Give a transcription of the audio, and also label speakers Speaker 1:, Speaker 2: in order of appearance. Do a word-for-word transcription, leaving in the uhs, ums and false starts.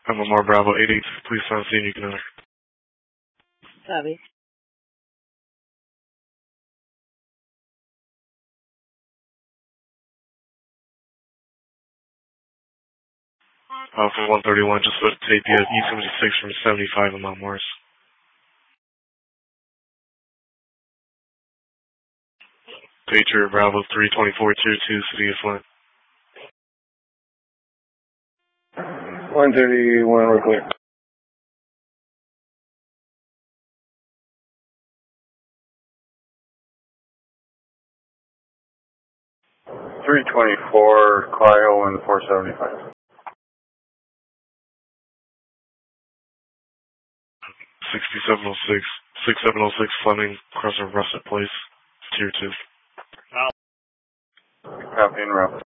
Speaker 1: I'm Lamar Bravo eight eight two, please sound scene, you can enter.
Speaker 2: Copy.
Speaker 1: Uh, for one thirty-one, just put take the E seventy-six from seventy-five in Mount Morris. Patriot Bravo three twenty-four, tier two, City of Flint.
Speaker 3: one thirty-one, we're clear. three twenty-four, Clio and four seventy-five.
Speaker 1: sixty-seven oh six, sixty-seven oh six Fleming, Crosser Russet Place, tier two.
Speaker 3: Copy and route.